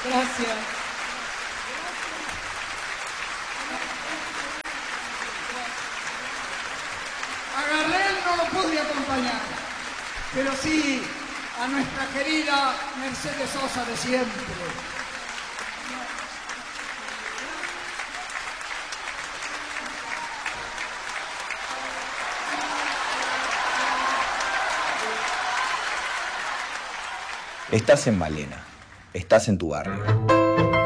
Gracias. A Gardel no lo pude acompañar, pero sí a nuestra querida Mercedes Sosa de siempre. Estás en Malena, estás en tu barrio.